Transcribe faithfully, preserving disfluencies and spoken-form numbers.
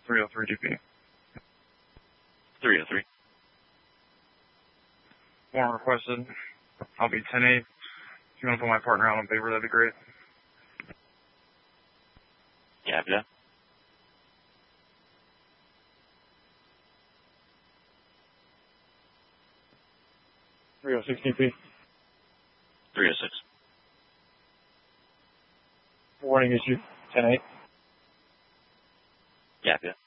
three oh three G P. three oh three. Warrant requested. I'll be ten eight. If you want to put my partner out on paper, that'd be great. Yeah, yeah. three oh six G P. three oh six. Warning issue. ten eight. Yeah, yeah.